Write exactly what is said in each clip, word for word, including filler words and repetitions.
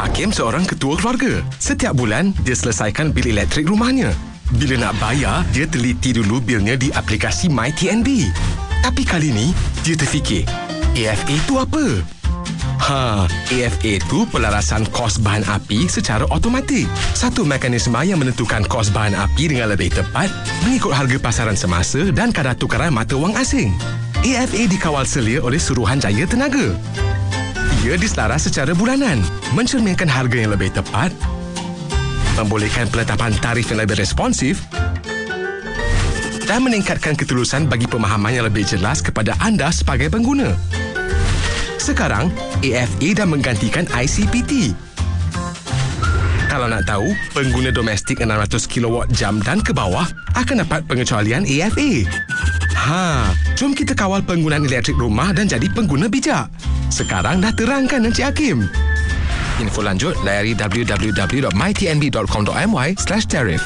Hakim seorang ketua keluarga. Setiap bulan, dia selesaikan bil elektrik rumahnya. Bila nak bayar, dia teliti dulu bilnya di aplikasi MyTNB. Tapi kali ni, dia terfikir, A F A tu apa? Ha, A F A tu pelarasan kos bahan api secara automatik. Satu mekanisme yang menentukan kos bahan api dengan lebih tepat mengikut harga pasaran semasa dan kadar tukaran mata wang asing. A F A dikawal selia oleh Suruhanjaya Tenaga. Ia diselaras secara bulanan, mencerminkan harga yang lebih tepat, membolehkan penetapan tarif yang lebih responsif dan meningkatkan ketulusan bagi pemahaman yang lebih jelas kepada anda sebagai pengguna. Sekarang, A F A dah menggantikan I C P T. Kalau nak tahu, pengguna domestik enam ratus kilowatt jam dan ke bawah akan dapat pengecualian A F A. Ha, jom kita kawal penggunaan elektrik rumah dan jadi pengguna bijak. Sekarang dah terang kan, Encik Hakim? Info lanjut, layari w w w dot my t n b dot com dot m y slash tariff.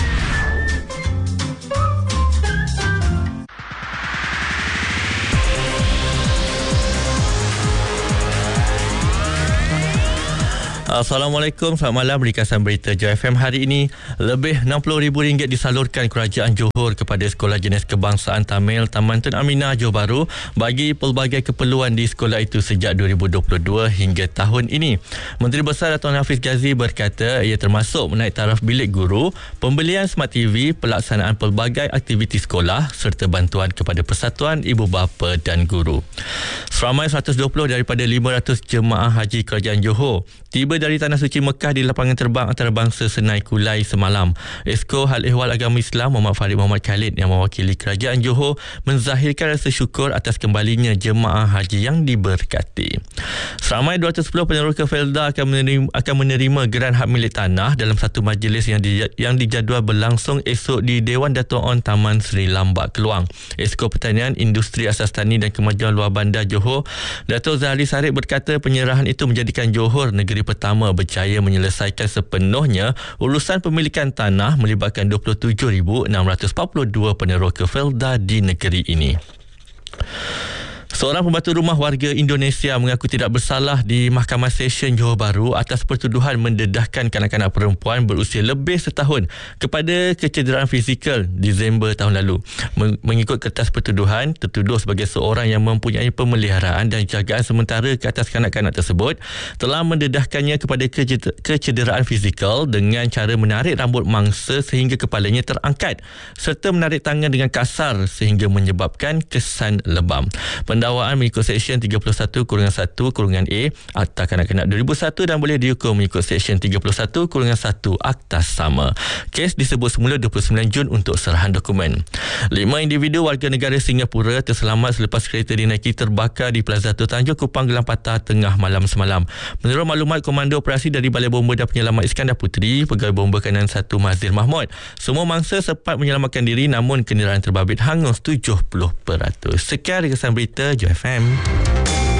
Assalamualaikum, selamat malam. Ringkasan berita Joy F M hari ini. Lebih enam puluh ribu ringgit disalurkan Kerajaan Johor kepada Sekolah Jenis Kebangsaan Tamil Taman Tun Aminah Johor Bahru bagi pelbagai keperluan di sekolah itu sejak dua ribu dua puluh dua hingga tahun ini. Menteri Besar Dato' Hafiz Ghazi berkata ia termasuk menaik taraf bilik guru, pembelian Smart T V, pelaksanaan pelbagai aktiviti sekolah serta bantuan kepada persatuan ibu bapa dan guru. Seramai seratus dua puluh daripada lima ratus jemaah haji Kerajaan Johor tiba dari Tanah Suci Mekah di lapangan terbang antarabangsa Senai Kulai semalam. Esko Hal Ehwal Agama Islam Muhammad Farid Muhammad Khalid yang mewakili Kerajaan Johor menzahirkan rasa syukur atas kembalinya jemaah haji yang diberkati. Seramai dua ratus sepuluh peneroka Felda akan menerima, akan menerima geran hak milik tanah dalam satu majlis yang, di, yang dijadual berlangsung esok di Dewan Dato' On Taman Seri Lambak Keluang. Esko Pertanian, Industri Asas Tani dan Kemajuan Luar Bandar Johor, Dato' Zahri Sarip berkata penyerahan itu menjadikan Johor negeri pertama berjaya menyelesaikan sepenuhnya urusan pemilikan tanah melibatkan dua puluh tujuh ribu enam ratus empat puluh dua peneroka Felda di negeri ini. Seorang pembantu rumah warga Indonesia mengaku tidak bersalah di Mahkamah Session Johor Bahru atas pertuduhan mendedahkan kanak-kanak perempuan berusia lebih setahun kepada kecederaan fizikal Disember tahun lalu. Mengikut kertas pertuduhan, tertuduh sebagai seorang yang mempunyai pemeliharaan dan jagaan sementara ke atas kanak-kanak tersebut telah mendedahkannya kepada kecederaan fizikal dengan cara menarik rambut mangsa sehingga kepalanya terangkat serta menarik tangan dengan kasar sehingga menyebabkan kesan lebam. Pendakwaan mengikut Seksyen tiga puluh satu satu A Akta Kanak-Kanak dua ribu satu dan boleh dihukum mengikut Seksyen tiga puluh satu satu Akta sama. Kes disebut semula dua puluh sembilan Jun untuk serahan dokumen. Lima individu warga negara Singapura terselamat selepas kereta dinaiki terbakar di Plaza Tun Tanjung Kupang Gelang Patah tengah malam semalam. Menurut maklumat Komando Operasi dari Balai Bomba dan Penyelamat Iskandar Puteri, Pegawai Bomba Kanan satu Mazir Mahmud, semua mangsa sempat menyelamatkan diri namun kenderaan terbabit hangus tujuh puluh peratus. Sekian ringkasan berita Joy F M.